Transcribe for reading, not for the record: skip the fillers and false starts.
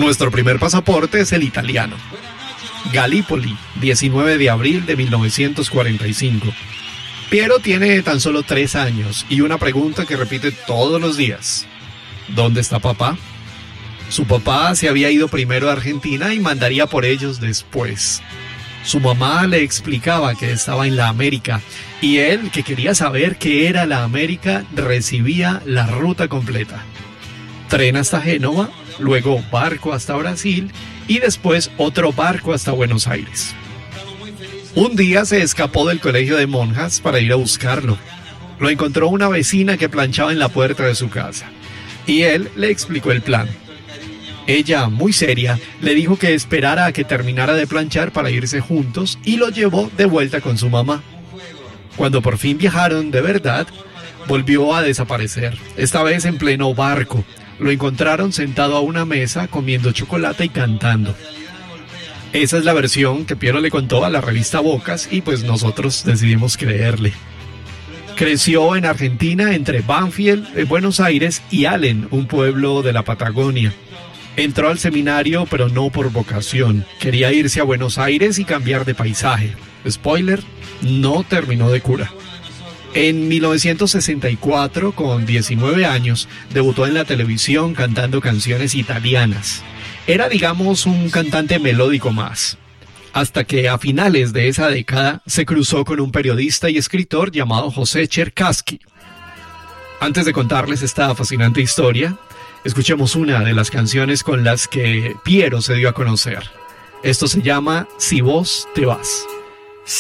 Nuestro primer pasaporte es el italiano. Gallipoli, 19 de abril de 1945. Piero tiene tan solo 3 años y una pregunta que repite todos los días. ¿Dónde está papá? Su papá se había ido primero a Argentina y mandaría por ellos después. Su mamá le explicaba que estaba en la América y él, que quería saber qué era la América, recibía la ruta completa. Tren hasta Génova, luego barco hasta Brasil y después otro barco hasta Buenos Aires. Un día se escapó del colegio de monjas para ir a buscarlo. Lo encontró una vecina que planchaba en la puerta de su casa y él le explicó el plan. Ella, muy seria, le dijo que esperara a que terminara de planchar para irse juntos y lo llevó de vuelta con su mamá. Cuando por fin viajaron de verdad, volvió a desaparecer, esta vez en pleno barco. Lo encontraron sentado a una mesa comiendo chocolate y cantando. Esa es la versión que Piero le contó a la revista Bocas y pues nosotros decidimos creerle. Creció en Argentina entre Banfield, Buenos Aires y Allen, un pueblo de la Patagonia. Entró al seminario pero no por vocación. Quería irse a Buenos Aires y cambiar de paisaje. Spoiler, no terminó de cura. En 1964, con 19 años, debutó en la televisión cantando canciones italianas. Era, digamos, un cantante melódico más. Hasta que a finales de esa década se cruzó con un periodista y escritor llamado José Cherkassky. Antes de contarles esta fascinante historia, escuchemos una de las canciones con las que Piero se dio a conocer. Esto se llama Si vos te vas.